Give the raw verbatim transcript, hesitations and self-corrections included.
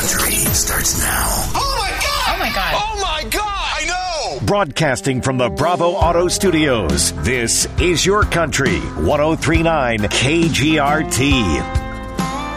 Country starts now. Oh my God! Oh my God! Oh my God! I know! Broadcasting from the Bravo Auto Studios, this is Your Country, one oh three point nine K G R T.